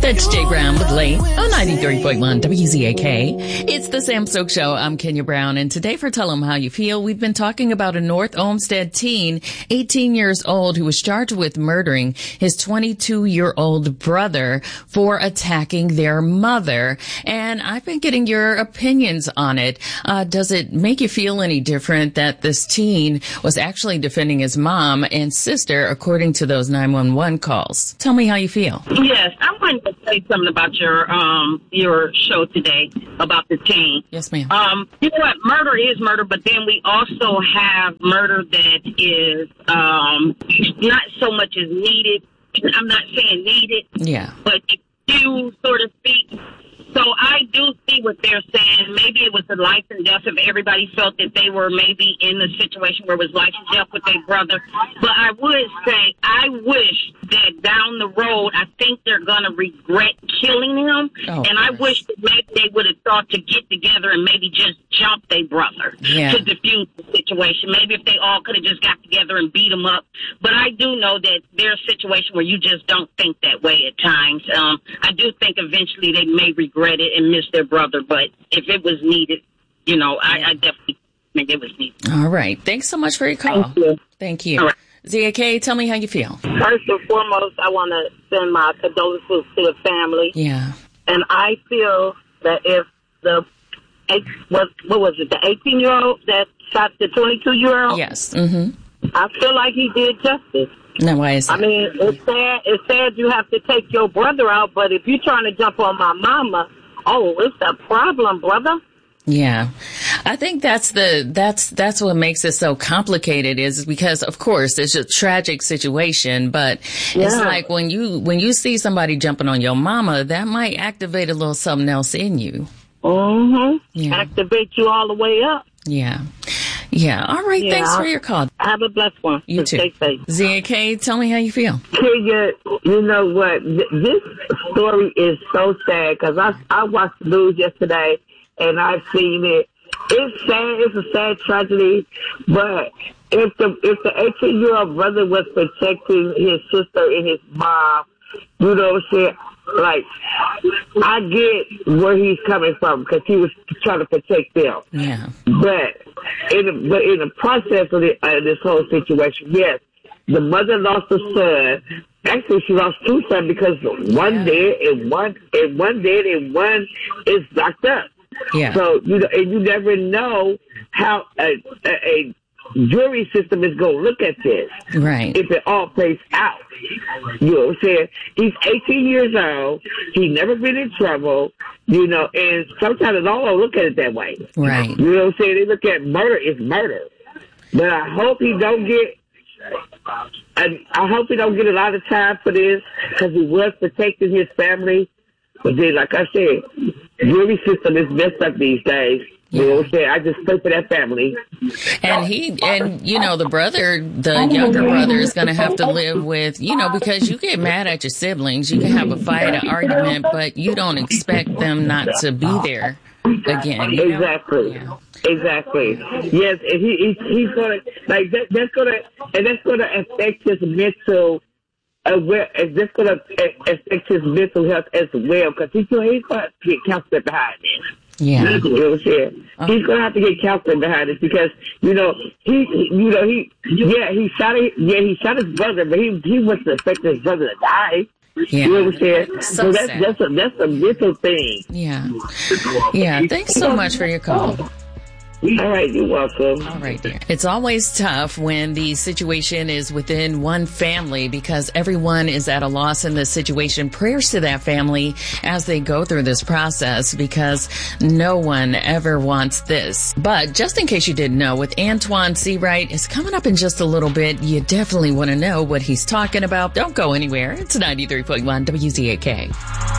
That's Jay Brown with Late on 93.1 WZAK. It's the Sam Stokes Show. I'm Kenya Brown, and today for Tell 'em How You Feel, we've been talking about a North Olmsted teen, 18 years old, who was charged with murdering his 22-year-old brother for attacking their mother. And I've been getting your opinions on it. Does it make you feel any different that this teen was actually defending his mom and sister, according to those 911 calls? Tell me how you feel. Yes, I wanted to say something about your show today about the teen. Yes, ma'am. You know what? Murder is murder, but then we also have murder that is not so much as needed. I'm not saying needed. Yeah. But you sort of speak. So I do see what they're saying. Maybe it was the life and death if everybody felt that they were maybe in the situation where it was life and death with their brother. But I would say I wish that down the road, I think they're going to regret killing him. And I wish that maybe they would have thought to get together and maybe just jump their brother to defuse the situation. Maybe if they all could have just got together and beat him up. But I do know that there's a situation where you just don't think that way at times. I do think eventually they may regret it and miss their brother, but if it was needed, you know, I definitely think it was needed. All right. Thanks so much for your call. Thank you. Thank you. All right. ZAK, tell me how you feel. First and foremost, I want to send my condolences to the family. Yeah. And I feel that if the, what was it, the 18-year-old that shot the 22-year-old? Yes. Mm-hmm. I feel like he did justice. Now, why is that? I mean, it's sad you have to take your brother out, but if you're trying to jump on my mama, it's a problem, brother. Yeah. I think that's what makes it so complicated is because, of course, it's a tragic situation, but it's like when you see somebody jumping on your mama, that might activate a little something else in you. Mm-hmm. Yeah. Activate you all the way up. Yeah. Yeah. All right. Yeah, Thanks for your call. Have a blessed one. You too. Stay safe. ZAK, tell me how you feel. Kenya, you know what? This story is so sad because I watched the news yesterday and I've seen it. It's sad. It's a sad tragedy. But if the 18-year-old brother was protecting his sister and his mom, you know what I'm saying? Like, I get where he's coming from because he was trying to protect them. Yeah. But in the process of this whole situation, yes, the mother lost a son. Actually, she lost two sons because one dead and one dead and one is locked up. Yeah. So you never know how a jury system is going to look at this. Right. If it all plays out. You know what I'm saying? He's 18 years old. He's never been in trouble, you know, and sometimes they don't look at it that way. Right. You know what I'm saying? They look at murder as murder. But I hope he don't get a lot of time for this because he was protecting his family. But then, like I said, jury system is messed up these days. You know what I'm saying? I just pray for that family. And you know, the younger brother is going to have to live with, you know, because you get mad at your siblings. You can have a fight, an argument, but you don't expect them not to be there again. You know? Exactly. Yeah. Exactly. Yes, and he's gonna like that. That's gonna affect his mental. That's gonna affect his mental health as well because he's gonna get counseling behind this. Yeah. You know what I'm saying? He's gonna have to get counseling behind this because he shot his brother, but he wasn't expecting his brother to die. Yeah. You know what I'm saying? So that's a mental thing. Yeah. Yeah. Thanks so much for your call. All right, you're welcome. All right, dear. It's always tough when the situation is within one family because everyone is at a loss in this situation. Prayers to that family as they go through this process because no one ever wants this. But just in case you didn't know, with Antoine Seawright, it's coming up in just a little bit. You definitely want to know what he's talking about. Don't go anywhere. It's 93.1 WZAK.